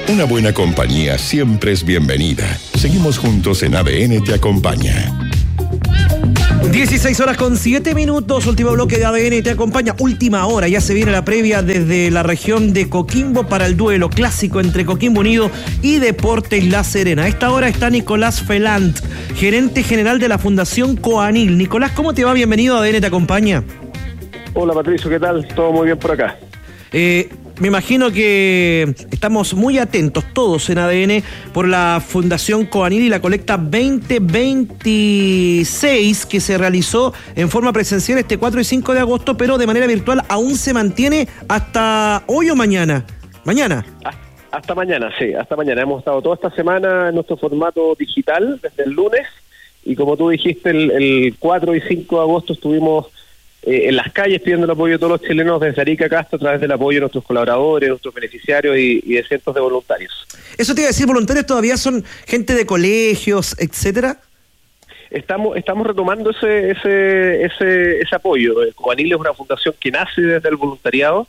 Una buena compañía siempre es bienvenida. Seguimos juntos en ADN Te Acompaña. 16:07, último bloque de ADN Te Acompaña, última hora, ya se viene la previa desde la región de Coquimbo para el duelo clásico entre Coquimbo Unido y Deportes La Serena. A esta hora está Nicolás Felant, gerente general de la Fundación Coanil. Nicolás, ¿cómo te va? Bienvenido a ADN Te Acompaña. Hola Patricio, ¿qué tal? Todo muy bien por acá. Me imagino que estamos muy atentos todos en ADN por la Fundación Coanil y la colecta 2026 que se realizó en forma presencial este 4 y 5 de agosto, pero de manera virtual aún se mantiene hasta hoy o mañana. ¿Mañana? Hasta mañana, sí, hasta mañana. Hemos estado toda esta semana en nuestro formato digital desde el lunes y como tú dijiste, el 4 y 5 de agosto estuvimos en las calles pidiendo el apoyo de todos los chilenos desde Arica acá hasta a través del apoyo de nuestros colaboradores, nuestros beneficiarios y de cientos de voluntarios. Eso te iba a decir, ¿voluntarios todavía son gente de colegios, etcétera? Estamos retomando ese apoyo. Coanil es una fundación que nace desde el voluntariado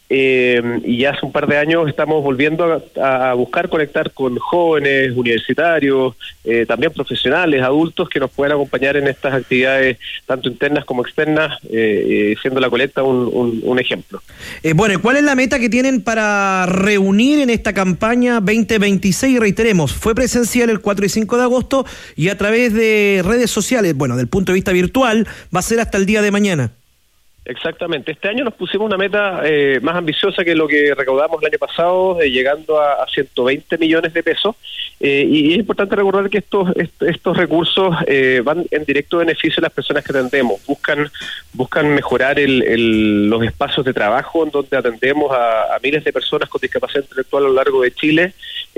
y ya hace un par de años estamos volviendo a buscar conectar con jóvenes, universitarios, también profesionales, adultos que nos puedan acompañar en estas actividades tanto internas como externas, siendo la colecta un ejemplo. Bueno, ¿cuál es la meta que tienen para reunir en esta campaña 2026? Reiteremos, fue presencial el 4 y 5 de agosto y a través de redes sociales, bueno, del punto de vista virtual, va a ser hasta el día de mañana. Exactamente. Este año nos pusimos una meta más ambiciosa que lo que recaudamos el año pasado, llegando a 120 millones de pesos. Y es importante recordar que estos recursos van en directo beneficio de las personas que atendemos. Buscan mejorar los espacios de trabajo en donde atendemos a miles de personas con discapacidad intelectual a lo largo de Chile,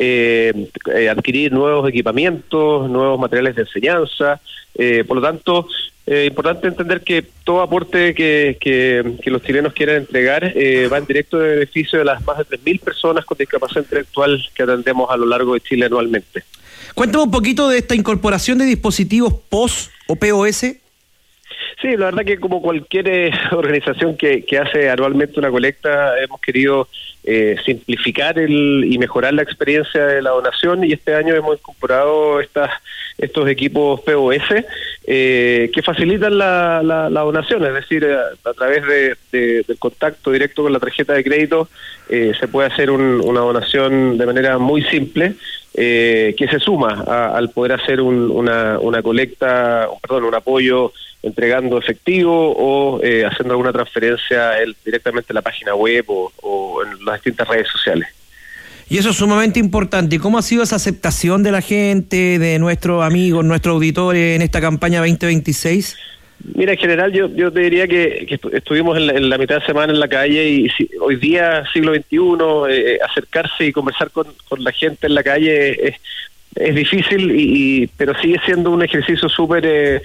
adquirir nuevos equipamientos, nuevos materiales de enseñanza. Por lo tanto, importante entender que todo aporte que los chilenos quieran entregar va en directo de beneficio de las más de 3.000 personas con discapacidad intelectual que atendemos a lo largo de Chile anualmente. Cuéntame un poquito de esta incorporación de dispositivos POS o POS. Sí, la verdad que como cualquier organización que hace anualmente una colecta, hemos querido simplificar y mejorar la experiencia de la donación y este año hemos incorporado estos equipos POS que facilitan la donación, es decir, a través del contacto directo con la tarjeta de crédito se puede hacer una donación de manera muy simple que se suma al poder hacer una colecta, un apoyo entregando efectivo o haciendo alguna transferencia directamente en la página web o en las distintas redes sociales. Y eso es sumamente importante. ¿Cómo ha sido esa aceptación de la gente, de nuestros amigos, nuestros auditores en esta campaña 2026? Mira, en general yo te diría que estuvimos en la mitad de semana en la calle y hoy día, siglo XXI, acercarse y conversar con la gente en la calle es difícil, pero sigue siendo un ejercicio súper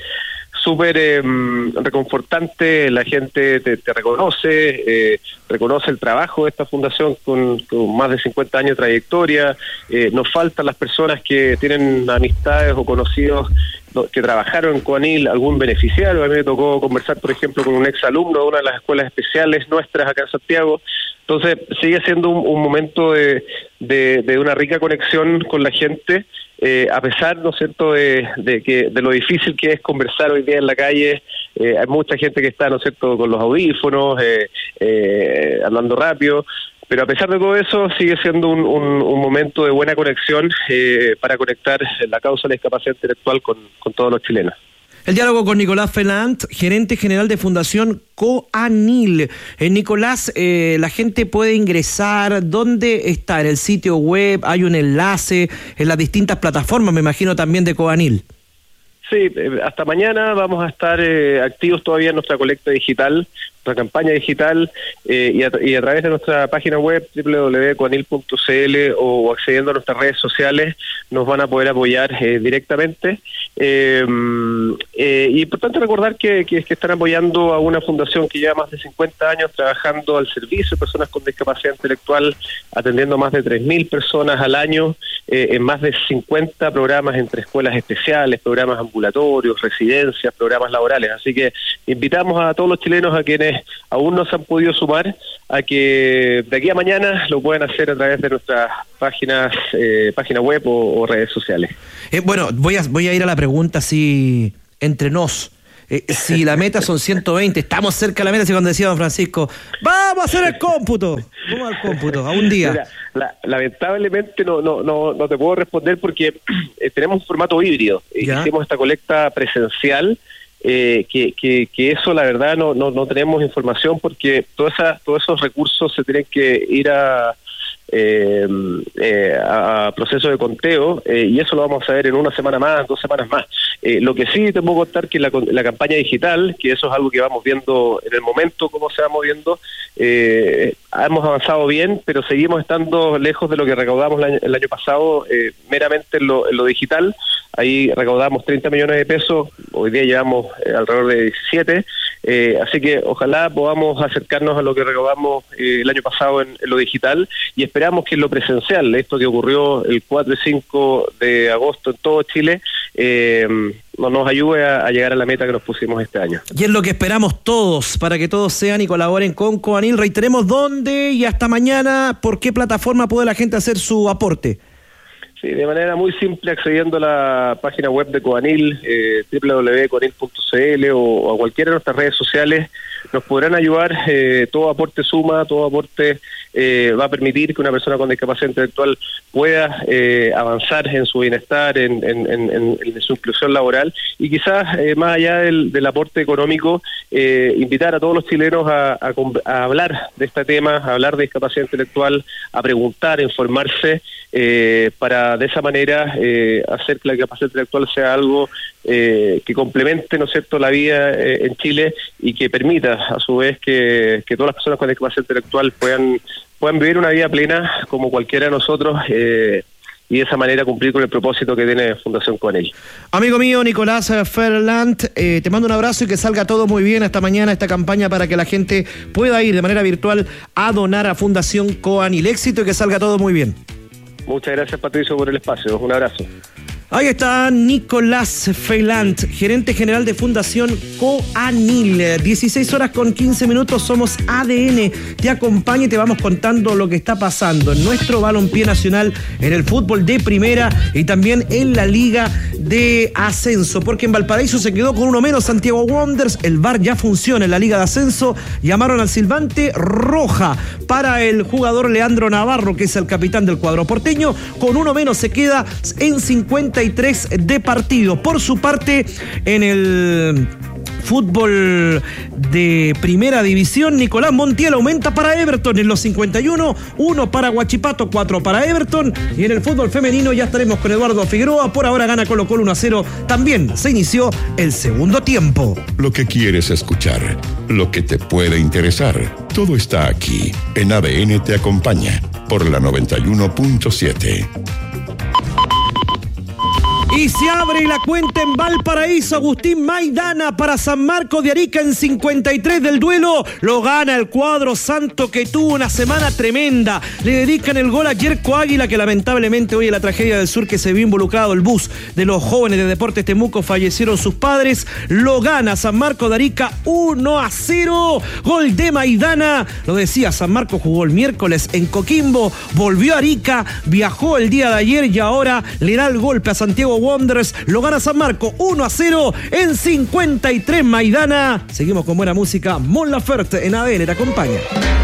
reconfortante. La gente te reconoce, reconoce el trabajo de esta fundación con más de 50 años de trayectoria. Nos faltan las personas que tienen amistades o conocidos que trabajaron en Coanil, algún beneficiario. A mí me tocó conversar, por ejemplo, con un exalumno de una de las escuelas especiales nuestras acá en Santiago. Entonces sigue siendo un momento de una rica conexión con la gente, a pesar, ¿no es cierto?, de lo difícil que es conversar hoy día en la calle. Hay mucha gente que está, ¿no es cierto?, con los audífonos, hablando rápido, pero a pesar de todo eso sigue siendo un momento de buena conexión para conectar la causa de la discapacidad intelectual con todos los chilenos. El diálogo con Nicolás Felant, gerente general de Fundación Coanil. Nicolás, la gente puede ingresar, ¿dónde está? ¿En el sitio web? ¿Hay un enlace? En las distintas plataformas, me imagino, también de Coanil. Sí, hasta mañana vamos a estar activos todavía en nuestra colecta digital, nuestra campaña digital, y a través de nuestra página web www.coanil.cl o accediendo a nuestras redes sociales nos van a poder apoyar directamente. Y importante recordar que están apoyando a una fundación que lleva más de 50 años trabajando al servicio de personas con discapacidad intelectual, atendiendo más de 3.000 personas al año en más de 50 programas entre escuelas especiales, programas ambulatorios, residencias, programas laborales. Así que invitamos a todos los chilenos a quienes aún no se han podido sumar, a que de aquí a mañana lo puedan hacer a través de nuestras página web o redes sociales. Bueno, voy a ir a la pregunta así entre nos. Si la meta son 120, estamos cerca de la meta, así cuando decía don Francisco, vamos a hacer el cómputo. Vamos al cómputo, a un día. Mira, lamentablemente no te puedo responder porque tenemos un formato híbrido. Hicimos esta colecta presencial, que eso la verdad no tenemos información porque todos esos recursos se tienen que ir a proceso de conteo, y eso lo vamos a saber en una semana más, 2 semanas más. Lo que sí te puedo contar que la campaña digital, que eso es algo que vamos viendo en el momento, cómo se va moviendo, hemos avanzado bien, pero seguimos estando lejos de lo que recaudamos el año pasado, meramente en lo digital. Ahí recaudamos 30 millones de pesos, hoy día llevamos alrededor de 17, así que ojalá podamos acercarnos a lo que recaudamos el año pasado en lo digital, y esperamos que en lo presencial, esto que ocurrió el 4 y 5 de agosto en todo Chile, nos ayude a llegar a la meta que nos pusimos este año. Y es lo que esperamos todos, para que todos sean y colaboren con Coanil. Reiteremos dónde y hasta mañana, por qué plataforma puede la gente hacer su aporte. Sí, de manera muy simple, accediendo a la página web de Coanil, www.coanil.cl o a cualquiera de nuestras redes sociales, nos podrán ayudar. Todo aporte suma, todo aporte va a permitir que una persona con discapacidad intelectual pueda avanzar en su bienestar, en su inclusión laboral, y quizás más allá del aporte económico, invitar a todos los chilenos a hablar de este tema, a hablar de discapacidad intelectual, a preguntar, a informarse, para de esa manera hacer que la discapacidad intelectual sea algo que complemente, ¿no es cierto?, la vida en Chile, y que permita a su vez que todas las personas con discapacidad intelectual puedan vivir una vida plena como cualquiera de nosotros, y de esa manera cumplir con el propósito que tiene Fundación Coanil. Amigo mío, Nicolás Ferland, te mando un abrazo y que salga todo muy bien hasta mañana esta campaña para que la gente pueda ir de manera virtual a donar a Fundación Coanil. Éxito y que salga todo muy bien. Muchas gracias, Patricio, por el espacio. Un abrazo. Ahí está Nicolás Ferland, gerente general de Fundación Coanil. 16:15, somos ADN. Te acompaña y te vamos contando lo que está pasando en nuestro balompié nacional, en el fútbol de primera y también en la Liga de Ascenso, porque en Valparaíso se quedó con uno menos Santiago Wanderers. El VAR ya funciona en la Liga de Ascenso. Llamaron al silbante roja para el jugador Leandro Navarro, que es el capitán del cuadro porteño. Con uno menos se queda en 53 de partido. Por su parte, en el fútbol de primera división, Nicolás Montiel aumenta para Everton en los 51, 1 para Huachipato, 4 para Everton, y en el fútbol femenino ya estaremos con Eduardo Figueroa. Por ahora gana Colo-Colo 1-0. También se inició el segundo tiempo. Lo que quieres escuchar, lo que te puede interesar, todo está aquí en ADN Te Acompaña por la 91.7. Y se abre la cuenta en Valparaíso. Agustín Maidana para San Marcos de Arica en 53 del duelo. Lo gana el cuadro santo, que tuvo una semana tremenda. Le dedican el gol a Yerko Águila, que lamentablemente hoy en la tragedia del sur que se vio involucrado el bus de los jóvenes de Deportes Temuco, fallecieron sus padres. Lo gana San Marcos de Arica 1-0. Gol de Maidana. Lo decía, San Marcos jugó el miércoles en Coquimbo, volvió a Arica, viajó el día de ayer y ahora le da el golpe a Santiago Wanderers. Lo gana San Marcos 1-0 en 53 Maidana. Seguimos con buena música. Mon Laferte en ADN te acompaña.